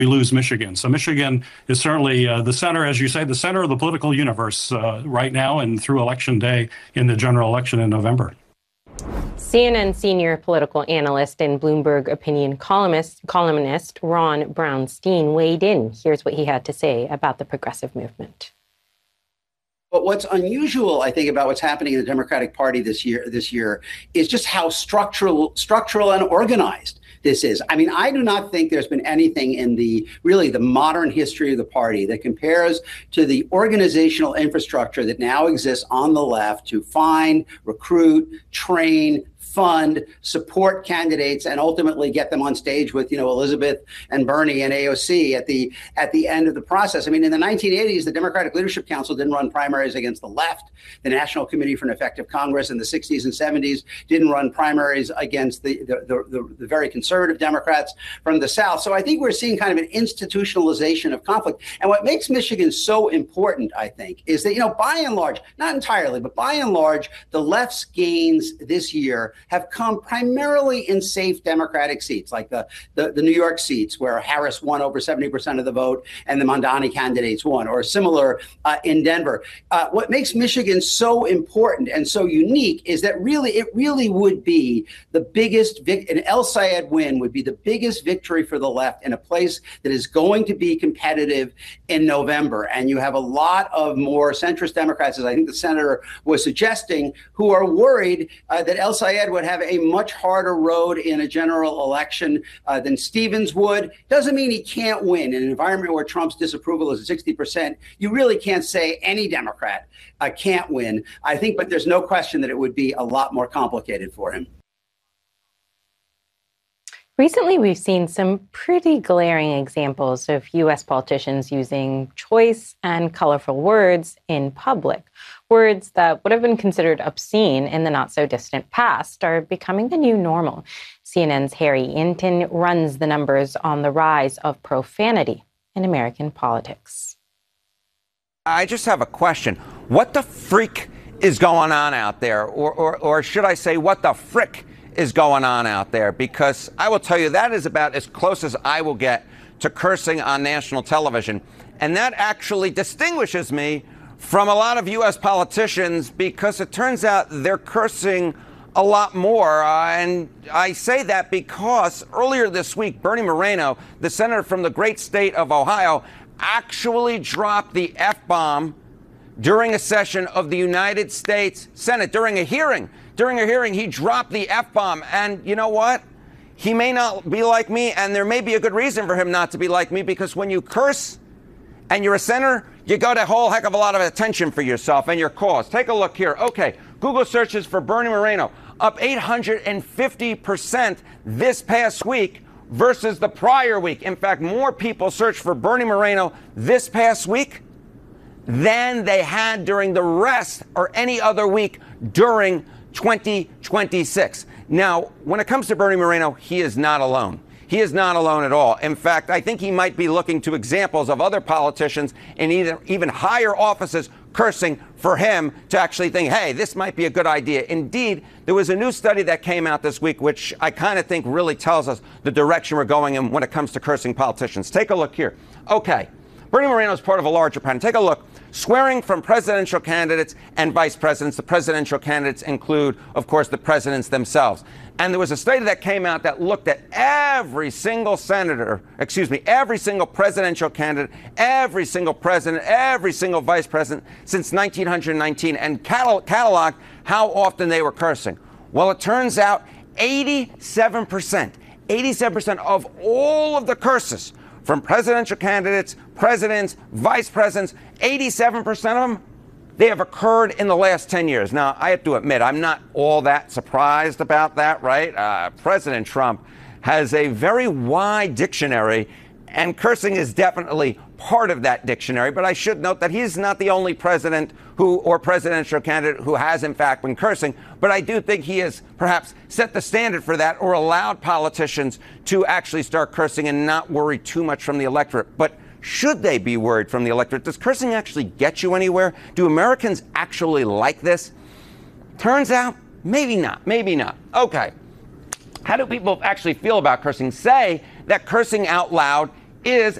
we lose Michigan. So Michigan is certainly the center, as you say, the center of the political universe right now and through Election Day in the general election in November. CNN senior political analyst and Bloomberg opinion columnist Ron Brownstein weighed in. Here's what he had to say about the progressive movement. But what's unusual, I think, about what's happening in the Democratic Party this year is just how structural and organized this is. I mean, I do not think there's been anything in the modern history of the party that compares to the organizational infrastructure that now exists on the left to find, recruit, train, fund, support candidates, and ultimately get them on stage with, Elizabeth and Bernie and AOC at the end of the process. I mean, in the 1980s, the Democratic Leadership Council didn't run primaries against the left. The National Committee for an Effective Congress in the 60s and 70s didn't run primaries against the very conservative Democrats from the South. So I think we're seeing kind of an institutionalization of conflict. And what makes Michigan so important, I think, is that, by and large, not entirely, but by and large, the left's gains this year have come primarily in safe Democratic seats, like the New York seats where Harris won over 70% of the vote and the Mamdani candidates won, or similar in Denver. What makes Michigan so important and so unique is that it really would be the biggest, an El Sayed win would be the biggest victory for the left in a place that is going to be competitive in November. And you have a lot of more centrist Democrats, as I think the senator was suggesting, who are worried that El Sayed would have a much harder road in a general election than Stevens would. Doesn't mean he can't win. In an environment where Trump's disapproval is at 60%, you really can't say any Democrat can't win, I think, but there's no question that it would be a lot more complicated for him. Recently, we've seen some pretty glaring examples of U.S. politicians using choice and colorful words in public. Words that would have been considered obscene in the not-so-distant past are becoming the new normal. CNN's Harry Inton runs the numbers on the rise of profanity in American politics. I just have a question. What the freak is going on out there? Or should I say, what the frick is going on out there? Because I will tell you, that is about as close as I will get to cursing on national television. And that actually distinguishes me from a lot of U.S. politicians, because it turns out they're cursing a lot more. And I say that because earlier this week, Bernie Moreno, the senator from the great state of Ohio, actually dropped the F-bomb during a session of the United States Senate, during a hearing. During a hearing, he dropped the F-bomb. And you know what? He may not be like me, and there may be a good reason for him not to be like me, because when you curse and you're a senator, you got a whole heck of a lot of attention for yourself and your cause. Take a look here. Okay, Google searches for Bernie Moreno up 850% this past week versus the prior week. In fact, more people searched for Bernie Moreno this past week than they had during the rest or any other week during 2026. Now, when it comes to Bernie Moreno, he is not alone. He is not alone at all. In fact, I think he might be looking to examples of other politicians in even higher offices cursing for him to actually think, hey, this might be a good idea. Indeed, there was a new study that came out this week, which I kind of think really tells us the direction we're going in when it comes to cursing politicians. Take a look here. Okay, Bernie Moreno is part of a larger pattern. Take a look. Swearing from presidential candidates and vice presidents. The presidential candidates include, of course, the presidents themselves. And there was a study that came out that looked at every single every single presidential candidate, every single president, every single vice president since 1919, and cataloged how often they were cursing. Well, it turns out 87% of all of the curses from presidential candidates, presidents, vice presidents, 87% of them, they have occurred in the last 10 years. Now, I have to admit, I'm not all that surprised about that, right? President Trump has a very wide dictionary, and cursing is definitely part of that dictionary. But I should note that he's not the only president or presidential candidate who has, in fact, been cursing. But I do think he has perhaps set the standard for that, or allowed politicians to actually start cursing and not worry too much from the electorate. But should they be worried from the electorate? Does cursing actually get you anywhere? Do Americans actually like this? Turns out, maybe not. Maybe not. Okay. How do people actually feel about cursing? Say that cursing out loud is